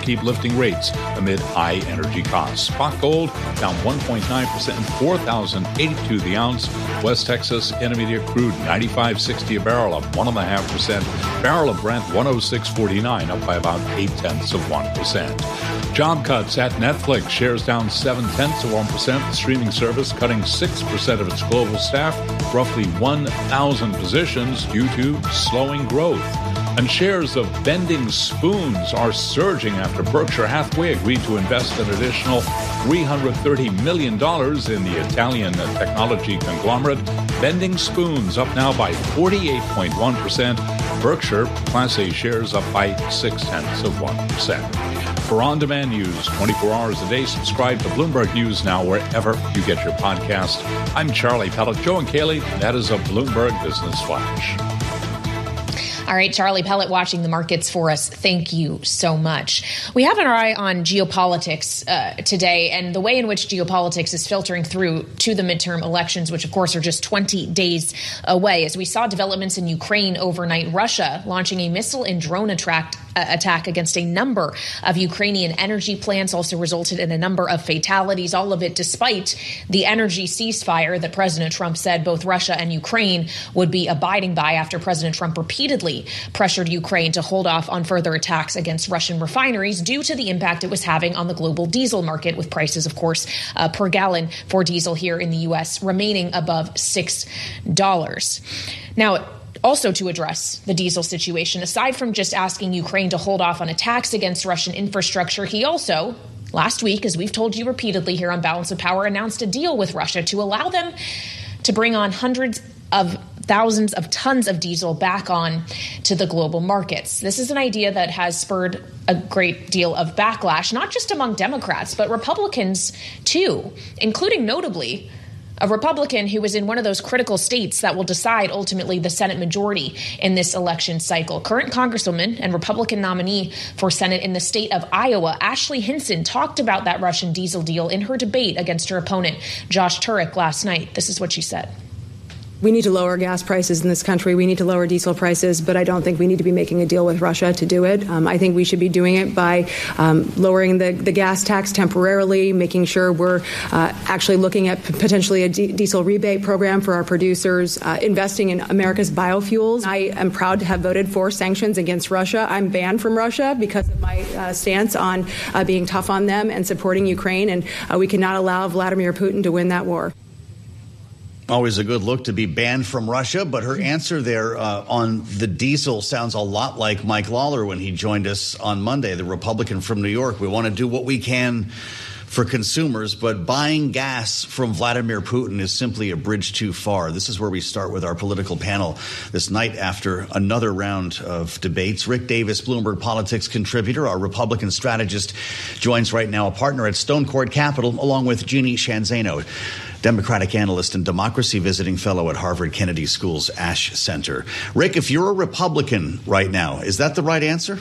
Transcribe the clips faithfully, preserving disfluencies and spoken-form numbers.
keep lifting rates amid high energy costs. Spot gold down one point nine percent, four thousand eighty-two the ounce. West Texas Intermediate crude ninety-five sixty a barrel, up one point five percent. Barrel of Brent one oh six forty-nine, up by about eight tenths of one percent. Job cuts at Netflix. Shares down seven tenths of one percent. The streaming service cutting six percent of its global staff, roughly one thousand positions due to slowing growth. And shares of Bending Spoons are surging after Berkshire Hathaway agreed to invest an additional three hundred thirty million dollars in the Italian technology conglomerate. Bending Spoons up now by forty-eight point one percent. Berkshire Class A shares up by six tenths of one percent. For on-demand news twenty-four hours a day, subscribe to Bloomberg News now wherever you get your podcast. I'm Charlie Pellet. Joe and Kaylee, that is a Bloomberg Business Flash. All right, Charlie Pellet watching the markets for us. Thank you so much. We have an eye on geopolitics uh, today and the way in which geopolitics is filtering through to the midterm elections, which, of course, are just twenty days away. As we saw developments in Ukraine overnight, Russia launching a missile and drone attack attack against a number of Ukrainian energy plants, also resulted in a number of fatalities, all of it despite the energy ceasefire that President Trump said both Russia and Ukraine would be abiding by after President Trump repeatedly pressured Ukraine to hold off on further attacks against Russian refineries due to the impact it was having on the global diesel market, with prices, of course, uh, per gallon for diesel here in the U S remaining above six dollars. Now, also to address the diesel situation, aside from just asking Ukraine to hold off on attacks against Russian infrastructure, he also, last week, as we've told you repeatedly here on Balance of Power, announced a deal with Russia to allow them to bring on hundreds of thousands of tons of diesel back on to the global markets. This is an idea that has spurred a great deal of backlash, not just among Democrats, but Republicans too, including notably a Republican who was in one of those critical states that will decide ultimately the Senate majority in this election cycle. Current Congresswoman and Republican nominee for Senate in the state of Iowa, Ashley Hinson, talked about that Russian diesel deal in her debate against her opponent, Josh Turek, last night. This is what she said. We need to lower gas prices in this country. We need to lower diesel prices, but I don't think we need to be making a deal with Russia to do it. Um, I think we should be doing it by um, lowering the, the gas tax temporarily, making sure we're uh, actually looking at p- potentially a d- diesel rebate program for our producers, uh, investing in America's biofuels. I am proud to have voted for sanctions against Russia. I'm banned from Russia because of my uh, stance on uh, being tough on them and supporting Ukraine, and uh, we cannot allow Vladimir Putin to win that war. Always a good look to be banned from Russia, but her answer there uh, on the diesel sounds a lot like Mike Lawler when he joined us on Monday, the Republican from New York. We want to do what we can for consumers, but buying gas from Vladimir Putin is simply a bridge too far. This is where we start with our political panel this night after another round of debates. Rick Davis, Bloomberg Politics contributor, our Republican strategist, joins right now, a partner at Stone Court Capital, along with Jeannie Shanzano, Democratic analyst and democracy visiting fellow at Harvard Kennedy School's Ash Center. Rick, if you're a Republican right now, is that the right answer?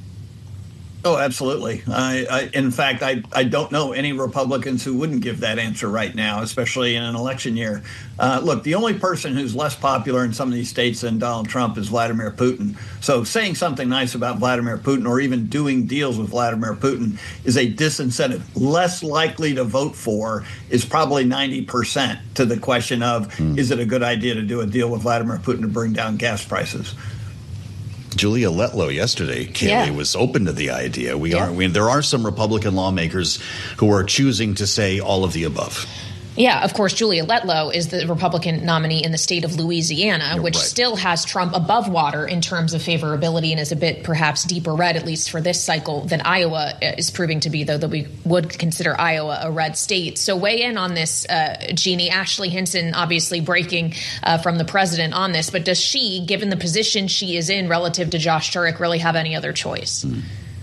Oh, absolutely. I, I, in fact, I, I don't know any Republicans who wouldn't give that answer right now, especially in an election year. Uh, look, the only person who's less popular in some of these states than Donald Trump is Vladimir Putin. So saying something nice about Vladimir Putin or even doing deals with Vladimir Putin is a disincentive. Less likely to vote for is probably ninety percent to the question of, mm. is it a good idea to do a deal with Vladimir Putin to bring down gas prices? Julia Letlow yesterday, Kaylee, yeah. was open to the idea. We yeah. are. We, there are some Republican lawmakers who are choosing to say all of the above. Yeah, of course, Julia Letlow is the Republican nominee in the state of Louisiana, You're which right. still has Trump above water in terms of favorability and is a bit perhaps deeper red, at least for this cycle, than Iowa is proving to be, though that we would consider Iowa a red state. So weigh in on this, uh, Jeannie. Ashley Hinson obviously breaking uh, from the president on this, but does she, given the position she is in relative to Josh Turek, really have any other choice? Mm.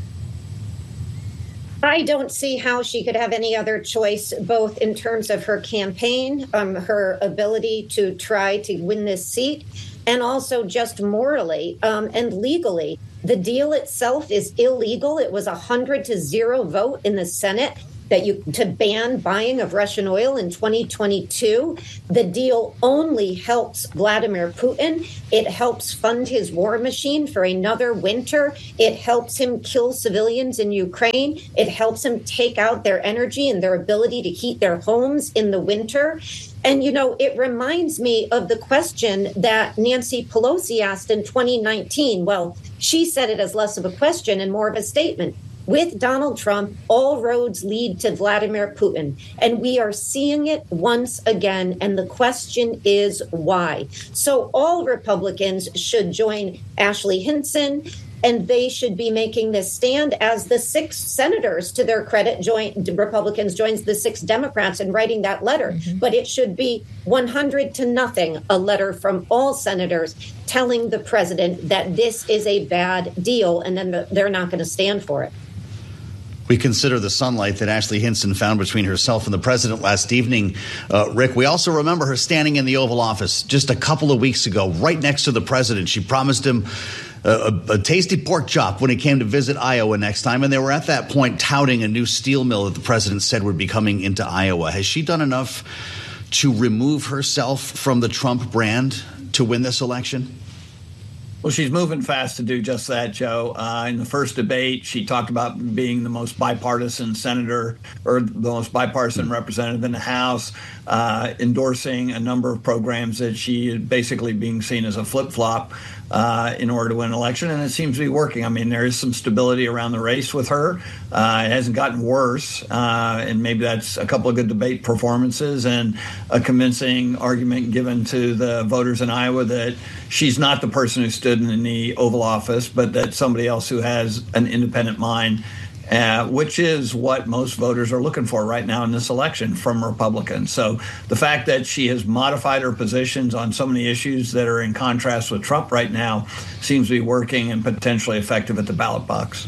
I don't see how she could have any other choice, both in terms of her campaign, um, her ability to try to win this seat, and also just morally um, and legally. The deal itself is illegal. It was a hundred to zero vote in the Senate. that you to ban buying of Russian oil in twenty twenty-two. The deal only helps Vladimir Putin. It helps fund his war machine for another winter. It helps him kill civilians in Ukraine. It helps him take out their energy and their ability to heat their homes in the winter. And, you know, it reminds me of the question that Nancy Pelosi asked in twenty nineteen. Well, she said it as less of a question and more of a statement. With Donald Trump, all roads lead to Vladimir Putin. And we are seeing it once again. And the question is why? So all Republicans should join Ashley Hinson, and they should be making this stand as the six senators, to their credit, join, Republicans joins the six Democrats in writing that letter. Mm-hmm. But it should be one hundred to nothing, a letter from all senators telling the president that this is a bad deal, and then they're not going to stand for it. We consider the sunlight that Ashley Hinson found between herself and the president last evening. Uh, Rick, we also remember her standing in the Oval Office just a couple of weeks ago, right next to the president. She promised him a, a, a tasty pork chop when he came to visit Iowa next time. And they were at that point touting a new steel mill that the president said would be coming into Iowa. Has she done enough to remove herself from the Trump brand to win this election? Well, she's moving fast to do just that, Joe. Uh, in the first debate, she talked about being the most bipartisan senator or the most bipartisan representative in the House, uh, endorsing a number of programs that she is basically being seen as a flip-flop uh, in order to win an election. And it seems to be working. I mean, there is some stability around the race with her. Uh, it hasn't gotten worse. Uh, and maybe that's a couple of good debate performances and a convincing argument given to the voters in Iowa that she's not the person who stood in the Oval Office, but that somebody else who has an independent mind, uh, which is what most voters are looking for right now in this election from Republicans. So the fact that she has modified her positions on so many issues that are in contrast with Trump right now seems to be working and potentially effective at the ballot box.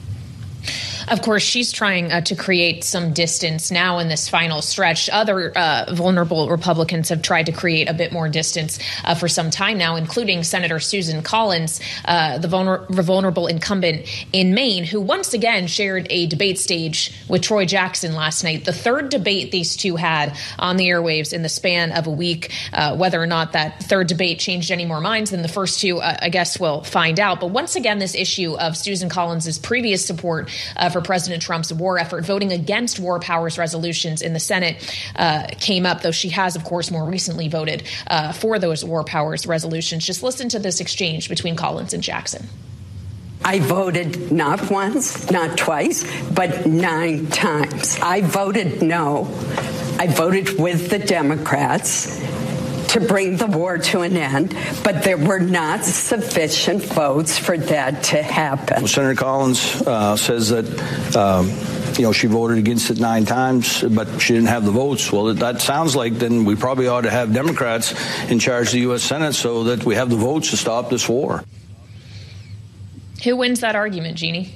Of course, she's trying uh, to create some distance now in this final stretch. Other uh, vulnerable Republicans have tried to create a bit more distance uh, for some time now, including Senator Susan Collins, uh, the vulner- vulnerable incumbent in Maine, who once again shared a debate stage with Troy Jackson last night. The third debate these two had on the airwaves in the span of a week. Uh, whether or not that third debate changed any more minds than the first two, uh, I guess we'll find out. But once again, this issue of Susan Collins's previous support uh, for President Trump's war effort, voting against war powers resolutions in the Senate, uh, came up, though she has, of course, more recently voted uh, for those war powers resolutions. Just listen to this exchange between Collins and Jackson. I voted not once, not twice, but nine times. I voted no. I voted with the Democrats to bring the war to an end, but there were not sufficient votes for that to happen. Well, Senator Collins uh, says that, um, you know, she voted against it nine times, but she didn't have the votes. Well, that sounds like then we probably ought to have Democrats in charge of the U S Senate so that we have the votes to stop this war. Who wins that argument, Jeannie?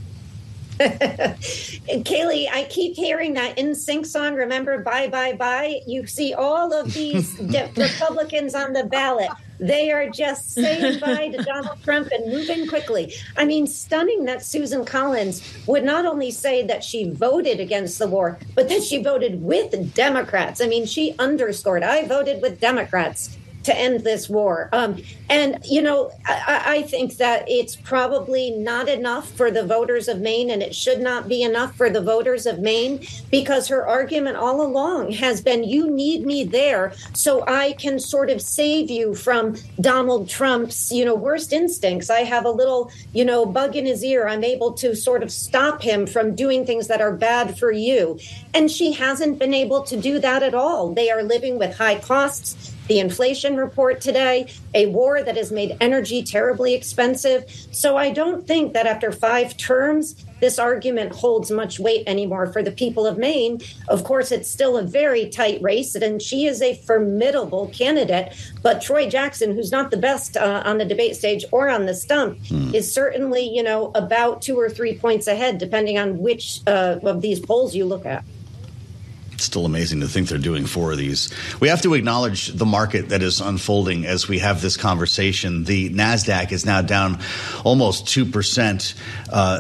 Kayleigh, I keep hearing that N Sync song, remember, bye, bye, bye. You see all of these de- Republicans on the ballot. They are just saying bye to Donald Trump and moving quickly. I mean, stunning that Susan Collins would not only say that she voted against the war, but that she voted with Democrats. I mean, she underscored, I voted with Democrats to end this war. Um, and, you know, I, I think that it's probably not enough for the voters of Maine, and it should not be enough for the voters of Maine, because her argument all along has been, you need me there so I can sort of save you from Donald Trump's, you know, worst instincts. I have a little, you know, bug in his ear. I'm able to sort of stop him from doing things that are bad for you. And she hasn't been able to do that at all. They are living with high costs. The inflation report today, a war that has made energy terribly expensive. So I don't think that after five terms, this argument holds much weight anymore for the people of Maine. Of course, it's still a very tight race, and she is a formidable candidate. But Troy Jackson, who's not the best uh, on the debate stage or on the stump, hmm. is certainly, you know, about two or three points ahead, depending on which uh, of these polls you look at. It's still amazing to think they're doing four of these. We have to acknowledge the market that is unfolding as we have this conversation. The NASDAQ is now down almost two percent. Uh,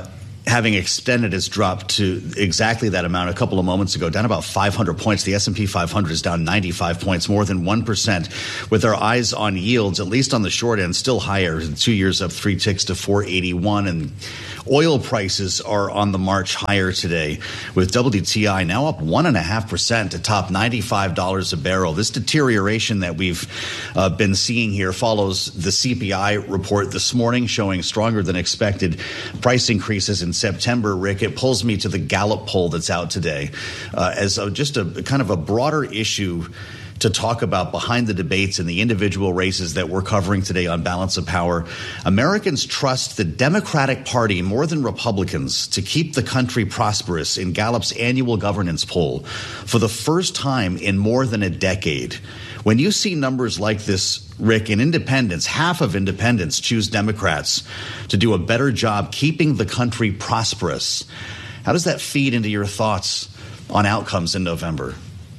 having extended its drop to exactly that amount a couple of moments ago, down about five hundred points. The S and P five hundred is down ninety-five points, more than one percent, with our eyes on yields, at least on the short end, still higher. Two years up three ticks to four eighty-one. And oil prices are on the march higher today, with W T I now up one point five percent to top ninety-five dollars a barrel. This deterioration that we've uh, been seeing here follows the C P I report this morning, showing stronger than expected price increases in September. Rick, it pulls me to the Gallup poll that's out today uh, as a, just a kind of a broader issue to talk about behind the debates and the individual races that we're covering today on Balance of Power. Americans trust the Democratic Party more than Republicans to keep the country prosperous in Gallup's annual governance poll for the first time in more than a decade. When you see numbers like this, Rick, in independents, half of independents choose Democrats to do a better job keeping the country prosperous. How does that feed into your thoughts on outcomes in November?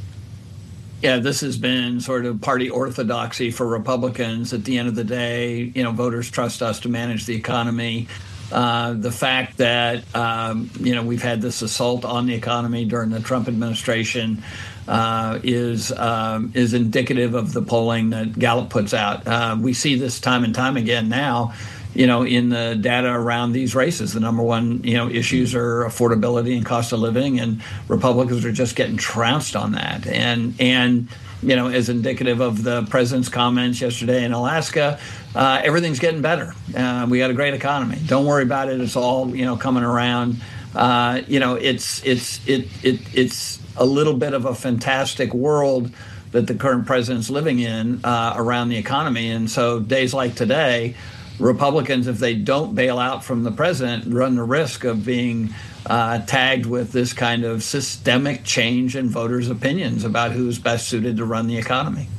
Yeah, this has been sort of party orthodoxy for Republicans. At the end of the day, you know, voters trust us to manage the economy. Uh, the fact that, um, you know, we've had this assault on the economy during the Trump administration uh, is um, is indicative of the polling that Gallup puts out. Uh, we see this time and time again now, you know, in the data around these races. The number one, you know, issues are affordability and cost of living, and Republicans are just getting trounced on that. And, and you know, as indicative of the president's comments yesterday in Alaska, uh, everything's getting better. Uh, we got a great economy. Don't worry about it. It's all, you know, coming around. Uh, you know, it's it's it it it's a little bit of a fantastic world that the current president's living in uh, around the economy. And so days like today, Republicans, if they don't bail out from the president, run the risk of being uh, tagged with this kind of systemic change in voters' opinions about who's best suited to run the economy.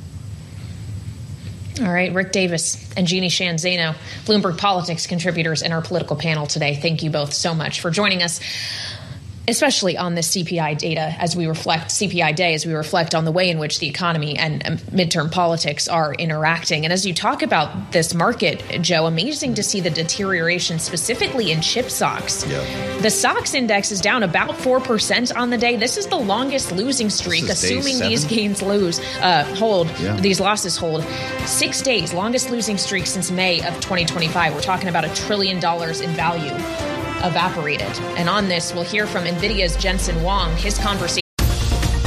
All right, Rick Davis and Jeannie Sheehan Zaino, Bloomberg Politics contributors in our political panel today. Thank you both so much for joining us, especially on this C P I data as we reflect, C P I day, as we reflect on the way in which the economy and midterm politics are interacting. And as you talk about this market, Joe, amazing to see the deterioration specifically in chip stocks. Yeah. The S O X index is down about four percent on the day. This is the longest losing streak, assuming these gains lose, uh, hold, yeah. these losses hold. Six days, longest losing streak since May of twenty twenty-five. We're talking about a trillion dollars in value evaporated. And on this, we'll hear from NVIDIA's Jensen Huang, his conversation